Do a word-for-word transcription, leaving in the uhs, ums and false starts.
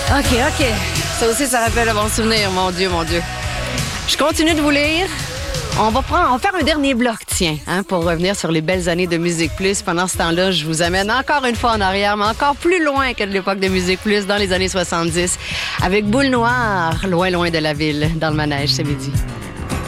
OK, OK. Ça aussi, ça rappelle un bon souvenir, mon Dieu, mon Dieu. Je continue de vous lire. On va, prendre, on va faire un dernier bloc, tiens, hein, pour revenir sur les belles années de Musique Plus. Pendant ce temps-là, je vous amène encore une fois en arrière, mais encore plus loin que de l'époque de Musique Plus, dans les années soixante-dix, avec Boule Noire, loin, loin de la ville, dans le manège ce midi.